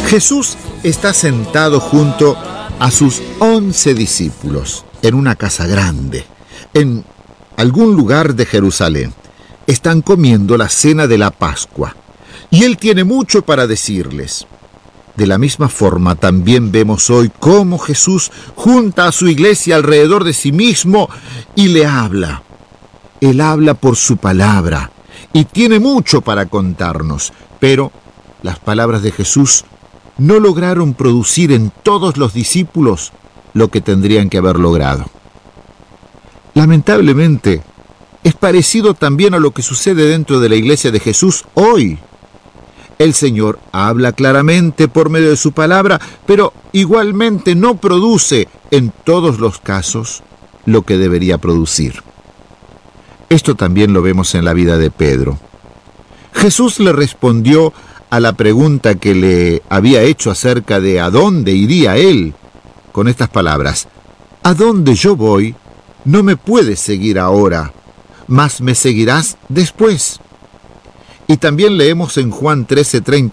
Jesús está sentado junto a sus 11 discípulos en una casa grande, en algún lugar de Jerusalén. Están comiendo la cena de la Pascua y Él tiene mucho para decirles. De la misma forma también vemos hoy cómo Jesús junta a su iglesia alrededor de sí mismo y le habla. Él habla por su palabra y tiene mucho para contarnos, pero las palabras de Jesús no lograron producir en todos los discípulos lo que tendrían que haber logrado. Lamentablemente, es parecido también a lo que sucede dentro de la iglesia de Jesús hoy. El Señor habla claramente por medio de su palabra, pero igualmente no produce en todos los casos lo que debería producir. Esto también lo vemos en la vida de Pedro. Jesús le respondió a la pregunta que le había hecho acerca de a dónde iría él, con estas palabras: «A dónde yo voy, no me puedes seguir ahora, mas me seguirás después». Y también leemos en Juan 13:30